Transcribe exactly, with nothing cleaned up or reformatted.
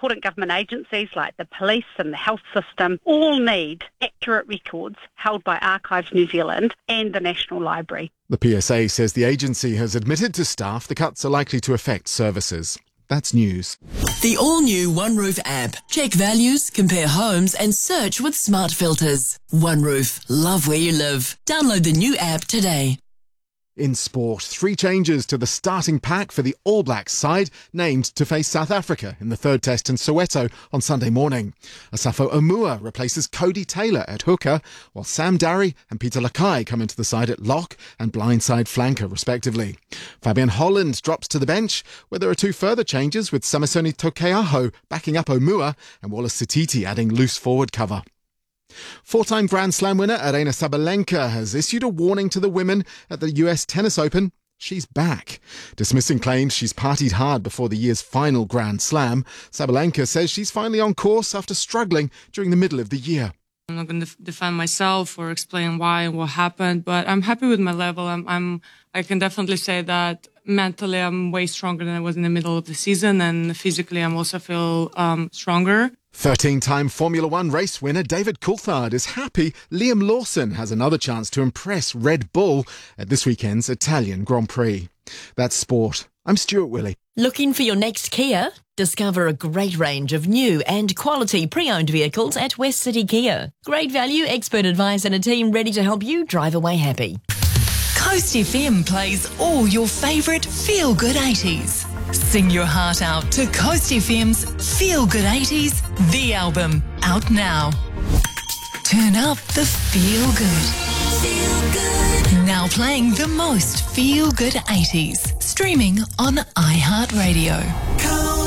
important government agencies like the police and the health system all need accurate records held by Archives New Zealand and the National Library. The P S A says the agency has admitted to staff the cuts are likely to affect services. That's news. The all-new OneRoof app. Check values, compare homes and search with smart filters. OneRoof. Love where you live. Download the new app today. In sport, three changes to the starting pack for the All Blacks side named to face South Africa in the third test in Soweto on Sunday morning. Asafo Omua replaces Cody Taylor at hooker, while Sam Darry and Peter Lakai come into the side at lock and blindside flanker respectively. Fabian Holland drops to the bench, where there are two further changes with Samisoni Tokeaho backing up Omua and Wallace Sititi adding loose forward cover. Four-time Grand Slam winner Aryna Sabalenka has issued a warning to the women at the U S Tennis Open. She's back. Dismissing claims she's partied hard before the year's final Grand Slam, Sabalenka says she's finally on course after struggling during the middle of the year. I'm not going to defend myself or explain why and what happened, but I'm happy with my level. I'm, I'm, I can definitely say that mentally I'm way stronger than I was in the middle of the season, and physically I'm also feel um, stronger. thirteen-time Formula One race winner David Coulthard is happy Liam Lawson has another chance to impress Red Bull at this weekend's Italian Grand Prix. That's sport. I'm Stuart Willey. Looking for your next Kia? Discover a great range of new and quality pre-owned vehicles at West City Kia. Great value, expert advice and a team ready to help you drive away happy. Coast F M plays all your favourite feel-good eighties. Sing your heart out to Coast F M's Feel Good eighties, the album, out now. Turn up the feel good. Feel good. Now playing the most feel good eighties. Streaming on iHeartRadio.